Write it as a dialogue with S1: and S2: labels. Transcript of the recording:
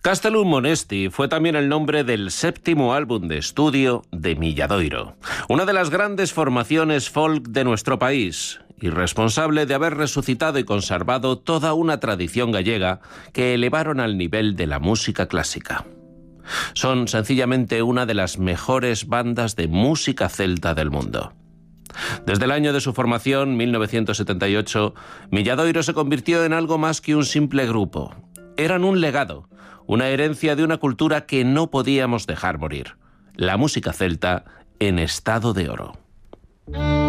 S1: Castellum Monesti fue también el nombre del séptimo álbum de estudio de Milladoiro, una de las grandes formaciones folk de nuestro país y responsable de haber resucitado y conservado toda una tradición gallega que elevaron al nivel de la música clásica. Son sencillamente una de las mejores bandas de música celta del mundo. Desde el año de su formación, 1978, Milladoiro se convirtió en algo más que un simple grupo. Eran un legado, una herencia de una cultura que no podíamos dejar morir. La música celta en estado de oro.